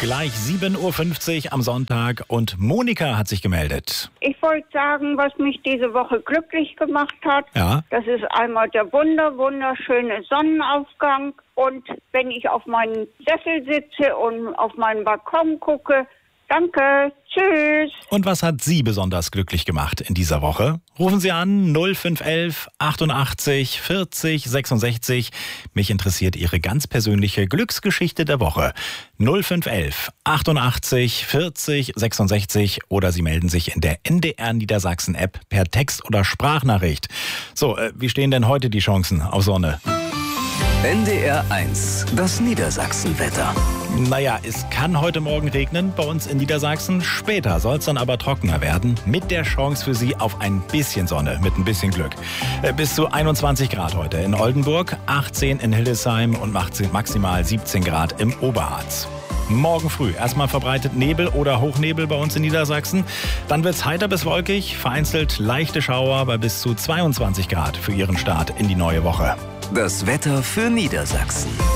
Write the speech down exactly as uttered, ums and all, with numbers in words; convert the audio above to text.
Gleich sieben Uhr fünfzig am Sonntag und Monika hat sich gemeldet. Ich wollte sagen, was mich diese Woche glücklich gemacht hat. Ja. Das ist einmal der wunder, wunderschöne Sonnenaufgang. Und wenn ich auf meinen Sessel sitze und auf meinen Balkon gucke, danke, tschüss. Und was hat Sie besonders glücklich gemacht in dieser Woche? Rufen Sie an null fünf elf achtundachtzig vierzig sechsundsechzig. Mich interessiert Ihre ganz persönliche Glücksgeschichte der Woche. null fünf elf achtundachtzig vierzig sechsundsechzig oder Sie melden sich in der N D R Niedersachsen App per Text oder Sprachnachricht. So, äh, wie stehen denn heute die Chancen auf Sonne? N D R eins, das Niedersachsenwetter. Naja, es kann heute Morgen regnen bei uns in Niedersachsen. Später soll es dann aber trockener werden. Mit der Chance für Sie auf ein bisschen Sonne, mit ein bisschen Glück. Bis zu einundzwanzig Grad heute in Oldenburg, achtzehn in Hildesheim und maximal siebzehn Grad im Oberharz. Morgen früh erstmal verbreitet Nebel oder Hochnebel bei uns in Niedersachsen. Dann wird es heiter bis wolkig, vereinzelt leichte Schauer bei bis zu zweiundzwanzig Grad für Ihren Start in die neue Woche. Das Wetter für Niedersachsen.